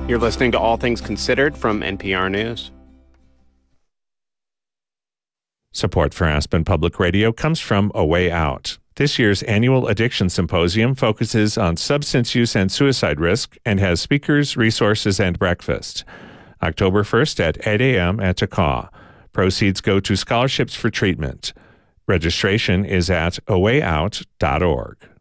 You're listening to All Things Considered from NPR News. Support for Aspen Public Radio comes from A Way Out. This year's annual Addiction Symposium focuses on substance use and suicide risk and has speakers, resources, and breakfast. October 1st at 8 a.m. at Takaw. Proceeds go to scholarships for treatment. Registration is at awayout.org.